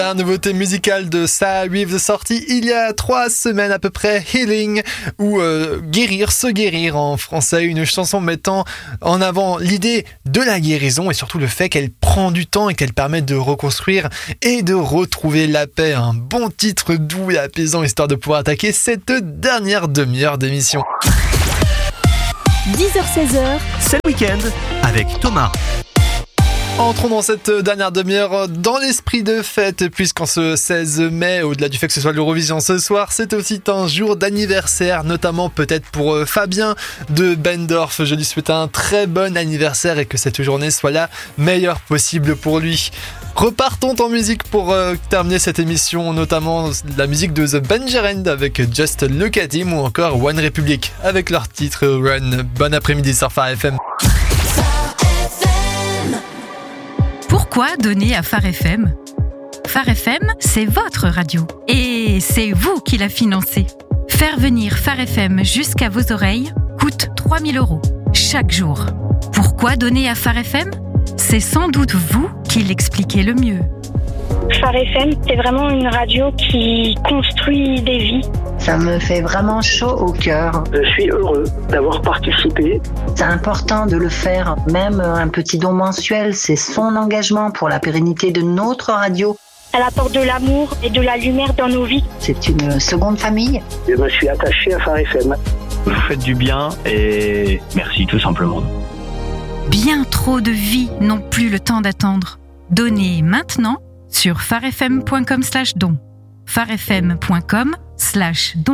La nouveauté musicale de Sahawiv sortie il y a 3 semaines à peu près, Healing, ou guérir, se guérir en français, une chanson mettant en avant l'idée de la guérison et surtout le fait qu'elle prend du temps et qu'elle permet de reconstruire et de retrouver la paix. Un bon titre doux et apaisant histoire de pouvoir attaquer cette dernière demi-heure d'émission. 10h-16h, c'est le week-end avec Thomas. Entrons dans cette dernière demi-heure dans l'esprit de fête, puisqu'en ce 16 mai, au-delà du fait que ce soit l'Eurovision ce soir, c'est aussi un jour d'anniversaire, notamment peut-être pour Fabien de Bendorf. Je lui souhaite un très bon anniversaire et que cette journée soit la meilleure possible pour lui. Repartons en musique pour terminer cette émission, notamment la musique de The Bangerend avec Just Look at Him ou encore One Republic avec leur titre Run. Bon après-midi sur Phare FM. Pourquoi donner à Phare FM ? Phare FM, c'est votre radio. Et c'est vous qui la financez. Faire venir Phare FM jusqu'à vos oreilles coûte 3 000 € chaque jour. Pourquoi donner à Phare FM ? C'est sans doute vous qui l'expliquez le mieux. Phare FM, c'est vraiment une radio qui construit des vies. Ça me fait vraiment chaud au cœur. Je suis heureux d'avoir participé. C'est important de le faire. Même un petit don mensuel, c'est son engagement pour la pérennité de notre radio. Elle apporte de l'amour et de la lumière dans nos vies. C'est une seconde famille. Je me suis attaché à Phare FM. Vous faites du bien et merci tout simplement. Bien trop de vies n'ont plus le temps d'attendre. Donnez maintenant sur pharefm.com/don. pharefm.com/don.